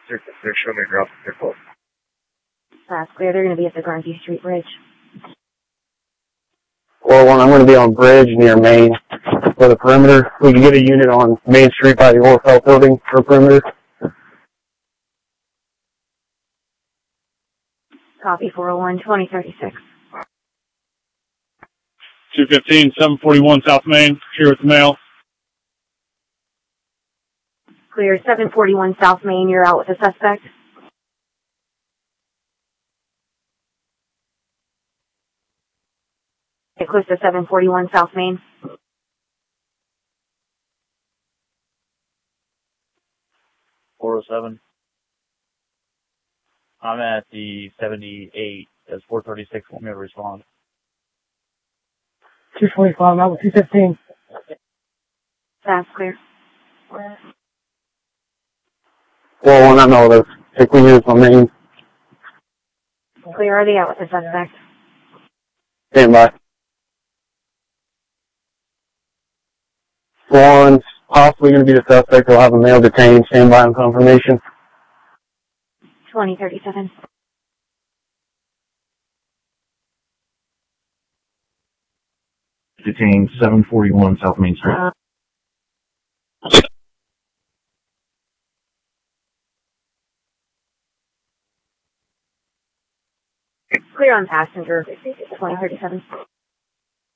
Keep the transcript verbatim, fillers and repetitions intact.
They're showing me drop their close. That's clear. They're going to be at the Guernsey Street Bridge. four one, I'm going to be on Bridge near Main for the perimeter. We can get a unit on Main Street by the Orfeld building for perimeter. Copy four oh one, twenty thirty-six. two fifteen, seven forty-one South Main, here with the mail. Clear, seven forty-one South Main, you're out with the suspect. Get close to seven forty-one South Main. four oh seven. I'm at the seventy-eight. That's four thirty-six. Want me to respond? two twenty-five, I'm out with two fifteen. That's clear. four one, I know those. Take one units on Main. Clear, are they out with the suspect? Stand by. four one's possibly going to be the suspect. We'll have a male detained. Stand by on confirmation. twenty thirty-seven. Detained seven forty-one South Main Street. Uh, clear on passenger. twenty thirty-seven.